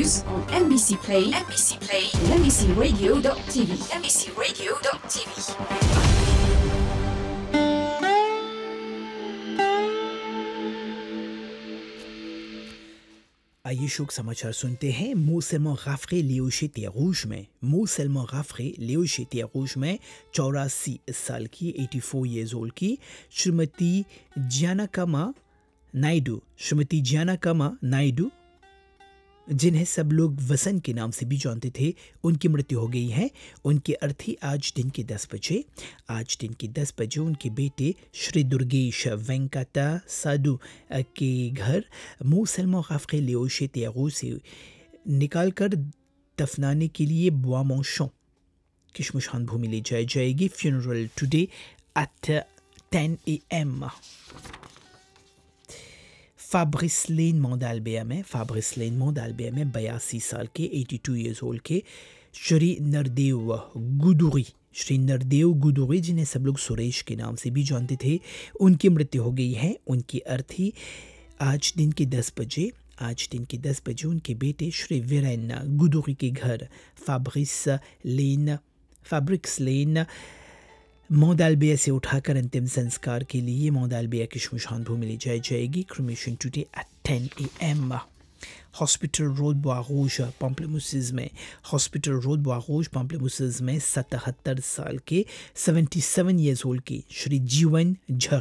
news on MBC Play, and MBCRadio.tv, MBCRadio.tv. आइए शोक समाचार सुनते हैं। Mot seulement Rafré Léo Chétier Rouge में 84 साल की 84 years old की श्रीमती जियानाकामा नायडू जिन्हें सब लोग वसंत के नाम से भी जानते थे, उनकी मृत्यु हो गई है। उनकी अर्थी आज दिन के 10 बजे उनके बेटे श्री दुर्गेश वेंकटा साधु के घर Mot seulement Rafré Léo Chétier Rouge से निकालकर दफनाने के लिए बोआमोंशों की श्मशान भूमि ले जाई जाएगी। Funeral today at 10 AM। फाब्रिस लेन मोंडाल्बिया में 82 साल के 82 years old के श्री नरदेव गुदूरी जिन्हें सब लोग सुरेश के नाम से भी जानते थे, उनकी मृत्यु हो गई है। उनकी अर्थी आज दिन के 10 बजे उनके बेटे श्री वीरेन गुदूरी के घर फैब्रिक्स लेन मोंडाल्बिया से उठाकर अंतिम संस्कार के लिए मोंडाल्बिया की श्मशान भूमि ले जाई जाएगी। Cremation today at 10 AM। Hospital road बोआरूज पाम्प्लेमूसिस में 77 साल के 77 years old के श्री जीवन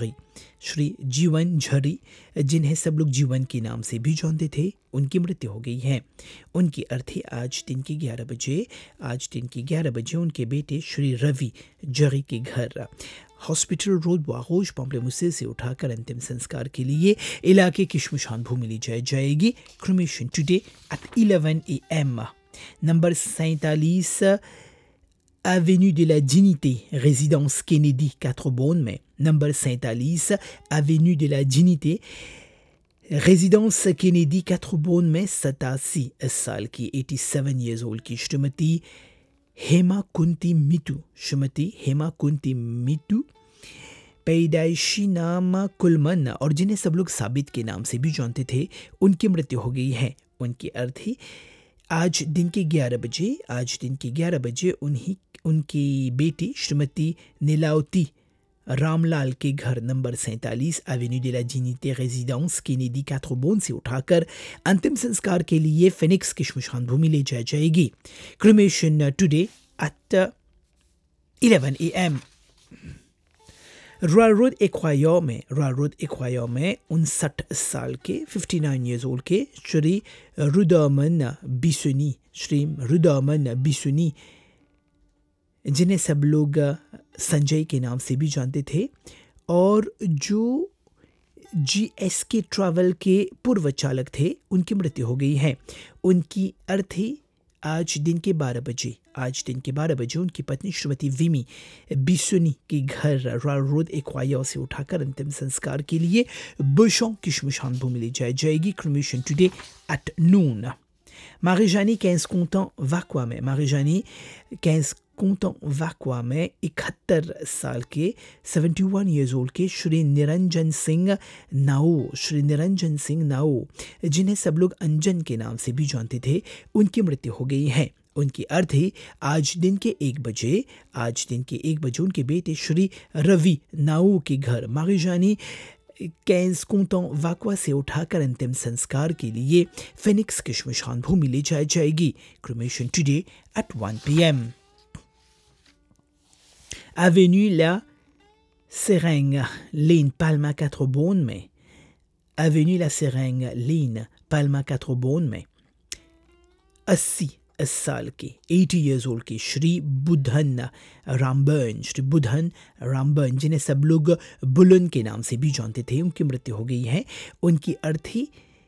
झरी जिन्हें सब लोग जीवन के नाम से भी जानते थे, उनकी मृत्यु हो गई है। उनकी अर्थी आज दिन के 11 बजे उनके बेटे श्री रवि झरी के घर हॉस्पिटल रोड बोआरूज पाम्प्लेमूसिस से उठाकर अंतिम संस्कार के लिए इलाके की श्मशान भूमि ले जाई जाएगी। Cremation today at 11 AM। Number 47 Avenue de la Dignité, résidence Kennedy 4 Bonnes में number 47 Avenue de la Dignité, résidence Kennedy 4 Bonnes में 87 साल की 87 years old की श्रीमती हेमा कुंती मितू पैदाइशी नाम कुलमन और जिन्हें सब लोग साबित के नाम से भी जानते थे, उनकी मृत्यु हो गई है। उनकी अर्थी आज दिन के 11 बजे उनकी बेटी श्रीमती नीलावती रामलाल के घर number 47 Avenue de la Dignité résidence Kennedy 4 Bonnes से उठाकर अंतिम संस्कार के लिए फिनिक्स की श्मशान भूमि ले जाई जाएगी। Cremation today at 11 AM। Royal road acquire में 59 साल के 59 years old के श्री रुदामन बिसुनी जिन्हें सब लोग संजय के नाम से भी जानते थे और जो GSK ट्रैवल के पूर्व चालक थे, उनकी मृत्यु हो गई है। उनकी अर्थी आज दिन के 12 बजे उनकी पत्नी श्रीमती विमी बिसुनी के घर रॉयल रोड एक्वायर से उठाकर अंतिम संस्कार के लिए बुशों की श्मशान भूमि ले जाई जाएगी। Cremation today at noon. मारिजानी 15 Content Vakwa में 71 साल के 71 years old के श्री निरंजन सिंह नाओ जिन्हें सब लोग अंजन के नाम से भी जानते थे, उनकी मृत्यु हो गई है। उनकी अर्थी आज दिन के 1 बजे उनके बेटे श्री रवि नाओ के घर मारिजानी 15 Content Vakwa से उठाकर अंतिम संस्कार के लिए फिनिक्स की श्मशान भूमि ले जाई जाएगी। Cremation today at 1 PM। Avenue La Seringue Lane Palma 4 Bonnes में 80 साल के 80 years old के श्री बुधन रामबन जिन्हें सब लोग बुलन के नाम से भी जानते थे, उनकी मृत्यु हो गई है। उनकी अर्थी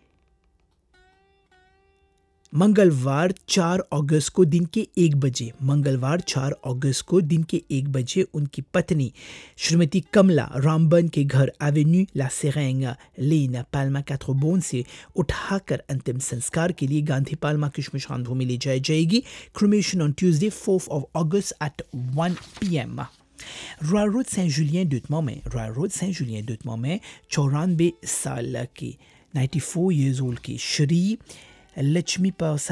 मंगलवार 4 अगस्त को दिन के 1 बजे उनकी पत्नी श्रीमती कमला रामबन के घर एवेन्यू ला सेरेंग लेन पाल्मा 4 बोन से उठाकर अंतिम संस्कार के लिए गांधी पाल्मा की श्मशान भूमि ले जाई जाएगी। Cremation on Tuesday 4 August eight 1 PM। Royal road Saint Julian डुटमॉ में 94 साल की 94 years old की श्री लक्ष्मी